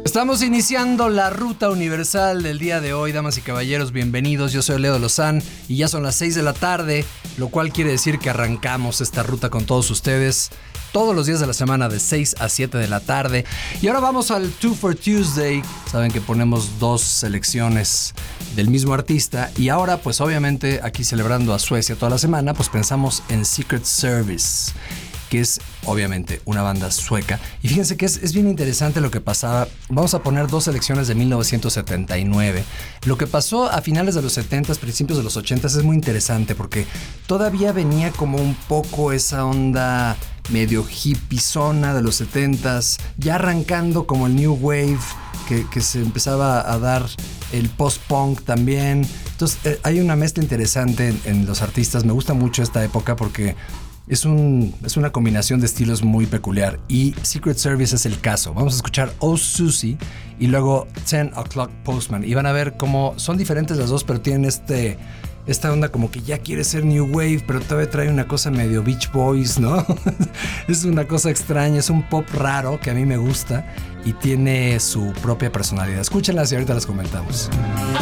Estamos iniciando la ruta universal del día de hoy, damas y caballeros, bienvenidos. Yo soy Leo Lozán y ya son las 6 de la tarde, lo cual quiere decir que arrancamos esta ruta con todos ustedes todos los días de la semana de 6 a 7 de la tarde. Y ahora vamos al Two for Tuesday. Saben que ponemos dos selecciones del mismo artista y ahora pues obviamente aquí celebrando a Suecia toda la semana, pues pensamos en Secret Service, que es obviamente una banda sueca. Y fíjense que es bien interesante lo que pasaba. Vamos a poner dos selecciones de 1979. Lo que pasó a finales de los 70s, principios de los 80s es muy interesante porque todavía venía como un poco esa onda medio hippiezona de los 70s, ya arrancando como el New Wave, que se empezaba a dar el post-punk también. Entonces hay una mezcla interesante en los artistas. Me gusta mucho esta época porque es una combinación de estilos muy peculiar y Secret Service es el caso. Vamos a escuchar Oh Susie y luego 10 O'Clock Postman y van a ver cómo son diferentes las dos, pero tienen esta onda como que ya quiere ser New Wave, pero todavía trae una cosa medio Beach Boys, ¿no? Es una cosa extraña, es un pop raro que a mí me gusta y tiene su propia personalidad. Escúchenlas y ahorita las comentamos.